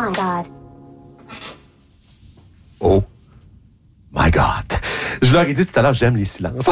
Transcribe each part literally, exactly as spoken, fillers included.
my God. Oh my God. Je leur ai dit tout à l'heure, j'aime les silences.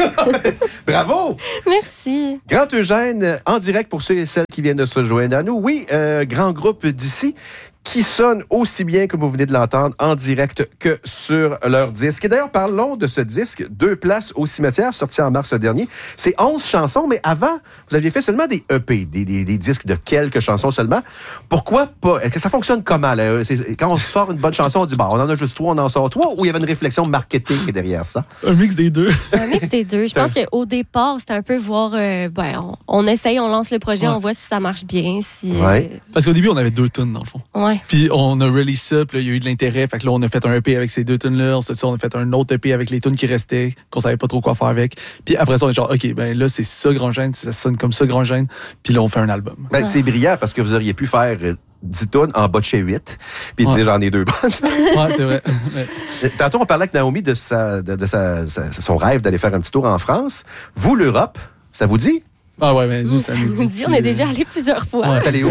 Bravo! Merci. Grand Eugène, en direct pour ceux et celles qui viennent de se joindre à nous. Oui, euh, grand groupe d'ici qui sonne aussi bien que vous venez de l'entendre en direct que sur leur disque. Et d'ailleurs, parlons de ce disque, Deux places au cimetière, sorti en mars dernier. C'est onze chansons, mais avant, vous aviez fait seulement des E P, des, des, des disques de quelques chansons seulement. Pourquoi pas? Est-ce que ça fonctionne comment? Là? C'est, quand on sort une bonne chanson, on dit, bah, on en a juste trois, on en sort trois, ou il y avait une réflexion marketing derrière ça? Un mix des deux. Un mix des deux. Je pense qu'au départ, c'était un peu voir, euh, ben, on, on essaye, on lance le projet, ouais. On voit si ça marche bien. Si, ouais. euh... Parce qu'au début, on avait deux tunes, dans le fond. Ouais. Puis on a release ça, puis là, il y a eu de l'intérêt. Fait que là, on a fait un E P avec ces deux tunes-là. Ensuite, on a fait un autre E P avec les tunes qui restaient, qu'on savait pas trop quoi faire avec. Puis après ça, on est genre, OK, ben là, c'est ça, Grand Gêne, ça sonne comme ça, Grand Gêne. Puis là, on fait un album. Ben, ouais. C'est brillant parce que vous auriez pu faire dix tunes en bas de chez huit, puis ouais. Dire j'en ai deux bonnes. Ouais, c'est vrai. Ouais. Tantôt, on parlait avec Naomi de, sa, de, de sa, sa, son rêve d'aller faire un petit tour en France. Vous, l'Europe, ça vous dit? Ah ouais, mais nous, ça, ça nous dit. dit on est déjà allé plusieurs fois. On est allé où?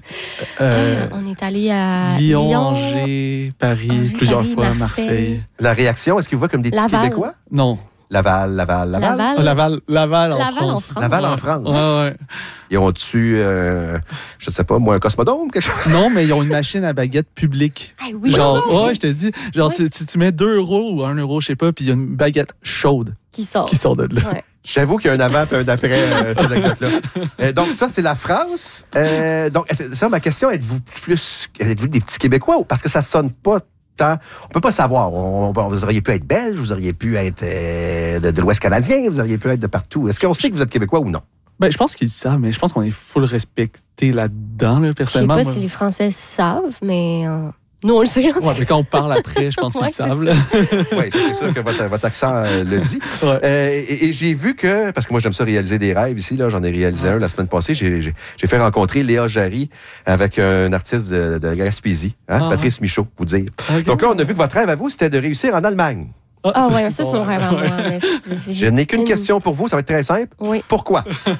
Euh, on est allé à Lyon, Lyon Angers, Paris, Angers, plusieurs Paris, fois, Marseille. Marseille. La réaction, est-ce qu'ils vous voient comme des petits Laval. Québécois? Non. Laval, Laval, Laval. Laval, oh, Laval, Laval, en, Laval France. en France. Laval en France. Ouais, ouais. Ils ont-tu, euh, je ne sais pas, moi, un cosmodome, quelque chose? Non, mais ils ont une machine à baguette publique. Ah oui, genre, oui. ouais, je te dis, genre, oui. tu, tu, tu mets deux euros ou un euro, je sais pas, puis il y a une baguette chaude qui sort, qui sort de là. Ouais. J'avoue qu'il y a un avant et un d'après euh, cette anecdote-là. Euh, donc, ça, c'est la France. Euh, donc, ça, ma question, êtes-vous plus, êtes-vous des petits Québécois? Parce que ça sonne pas tant. On peut pas savoir. On, on, vous auriez pu être belge, vous auriez pu être euh, de, de l'Ouest canadien, vous auriez pu être de partout. Est-ce qu'on sait que vous êtes Québécois ou non? Ben, je pense qu'ils savent, mais je pense qu'on est full respecté là-dedans, là, personnellement. Je sais pas moi. si les Français savent, mais euh, nous, on le sait. Ouais, mais quand on parle après, je pense qu'ils ouais, savent. Oui, c'est sûr que votre, votre accent euh, le dit. Ouais. Euh, et, et j'ai vu que, parce que moi, j'aime ça réaliser des rêves ici, là, j'en ai réalisé un la semaine passée, j'ai, j'ai, j'ai fait rencontrer Léa Jarry avec un artiste de, de Gaspésie, hein, ah, Patrice Michaud, vous dire. Okay. Donc là, on a vu que votre rêve à vous, c'était de réussir en Allemagne. Ah, ah oui, ça, c'est mon rêve à moi. Mais c'est, c'est, je n'ai qu'une une... question pour vous, ça va être très simple. Oui. Pourquoi?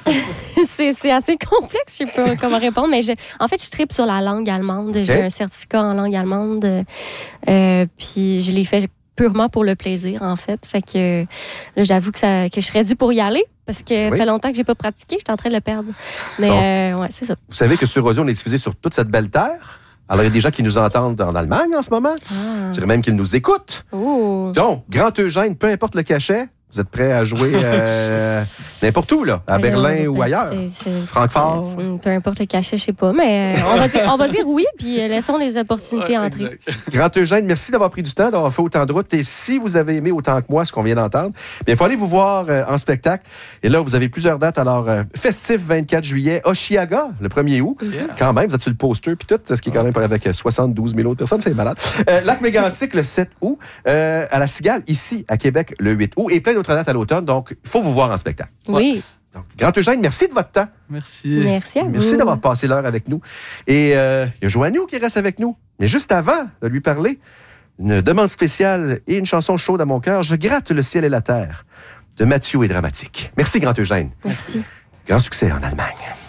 c'est, c'est assez complexe, je ne sais pas comment répondre, mais je, en fait, je tripe sur la langue allemande. Okay. J'ai un certificat en langue allemande, euh, puis je l'ai fait purement pour le plaisir, en fait. Fait que là, j'avoue que, ça, que je serais due pour y aller, parce que ça oui. fait longtemps que je n'ai pas pratiqué, j'étais en train de le perdre. Mais euh, ouais, c'est ça. Vous savez que sur Audio, on est diffusé sur toute cette belle terre? Alors, il y a des gens qui nous entendent en Allemagne en ce moment. Ah. Je dirais même qu'ils nous écoutent. Oh. Donc, Grand Eugène, peu importe le cachet, vous êtes prêts à jouer euh, n'importe où, là, à Berlin là, ou ailleurs? C'est, c'est, Francfort? C'est, peu importe le cachet, je sais pas, mais euh, on, va dire, on va dire oui, puis laissons les opportunités ouais, entrer. Grand Eugène, merci d'avoir pris du temps, d'avoir fait autant de route. Et si vous avez aimé autant que moi ce qu'on vient d'entendre, bien, il faut aller vous voir euh, en spectacle. Et là, vous avez plusieurs dates. Alors, euh, festif vingt-quatre juillet, Oshiaga, le premier août. Yeah. Quand même, vous êtes sur le poster, puis tout, ce qui est quand même avec soixante-douze mille autres personnes, c'est malade. Euh, Lac Mégantic, le sept août. Euh, à la Cigale, ici, à Québec, le huit août. Et plein d'autres dates à l'automne. Donc, il faut vous voir en spectacle. Oui. Donc, Grand Eugène, merci de votre temps. Merci. Merci à vous. Merci d'avoir passé l'heure avec nous. Et euh, il y a Joannou qui reste avec nous. Mais juste avant de lui parler, une demande spéciale et une chanson chaude à mon cœur, Je gratte le ciel et la terre, de Mathieu et Dramatique. Merci, Grand Eugène. Merci. Grand succès en Allemagne.